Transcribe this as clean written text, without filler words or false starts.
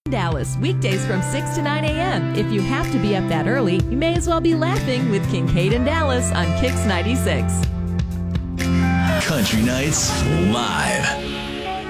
Dallas, weekdays from 6 to 9 a.m. If you have to be up that early, you may as well be laughing with Kincaid and Dallas on Kix 96. Country Nights Live.